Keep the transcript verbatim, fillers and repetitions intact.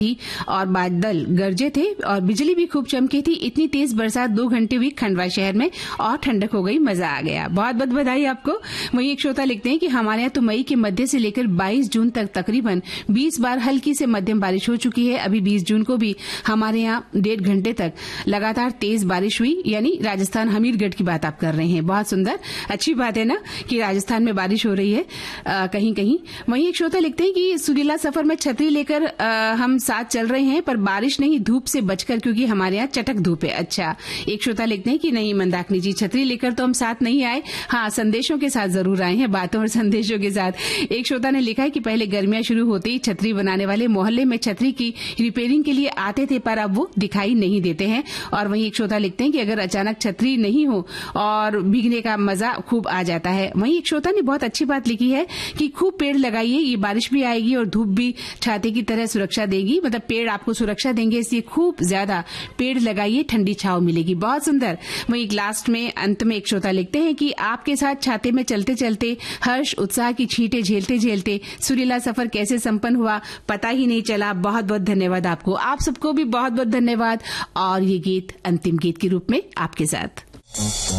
और बादल गरजे थे और बिजली भी खूब चमकी थी। इतनी तेज बरसात दो घंटे हुई खंडवा शहर में और ठंडक हो गई, मजा आ गया। बहुत बहुत बधाई आपको। वहीं एक श्रोता लिखते हैं कि हमारे यहाँ तो मई के मध्य से लेकर बाईस जून तक तकरीबन बीस बार हल्की से मध्यम बारिश हो चुकी है। अभी बीस जून को भी हमारे यहाँ डेढ़ घंटे तक लगातार तेज बारिश हुई, यानी राजस्थान हमीरगढ़ की बात आप कर रहे हैं। बहुत सुंदर, अच्छी बात है ना कि राजस्थान में बारिश हो रही है आ, कहीं कहीं। वहीं एक श्रोता लिखते हैं कि सुरीला सफर में छतरी लेकर आ, हम साथ चल रहे हैं, पर बारिश नहीं, धूप से बचकर, क्योंकि हमारे यहाँ चटक धूप है। अच्छा, एक श्रोता लिखते हैं कि नहीं मंदाकिनी जी, छतरी लेकर तो हम साथ नहीं आए, हाँ संदेशों के साथ जरूर आए हैं, बातों और संदेशों के साथ। एक श्रोता ने लिखा है कि पहले गर्मियां शुरू होते ही छतरी बनाने वाले मोहल्ले में छतरी की रिपेयरिंग के लिए आते थे, पर अब वो दिखाई नहीं देते हैं। और वहीं एक श्रोता लिखते हैं कि अगर अचानक छतरी नहीं हो और भीगने का मजा खूब आ जाता है। वहीं एक श्रोता ने बहुत अच्छी बात लिखी है कि खूब पेड़ लगाइए, ये बारिश भी आएगी और धूप भी छाते की तरह सुरक्षा देगी, मतलब पेड़ आपको सुरक्षा देंगे, इसलिए खूब ज्यादा पेड़ लगाइए, ठंडी छाव मिलेगी। बहुत सुंदर। वहीं लास्ट में अंत में एक श्रोता लिखते हैं कि आपके साथ छाते में चलते चलते हर्ष उत्साह की छींटे झेलते झेलते सुरीला सफर कैसे संपन्न हुआ पता ही नहीं चला। बहुत बहुत धन्यवाद आपको। आप सबको भी बहुत बहुत धन्यवाद। और ये गीत अंतिम गीत के रूप में आपके साथ।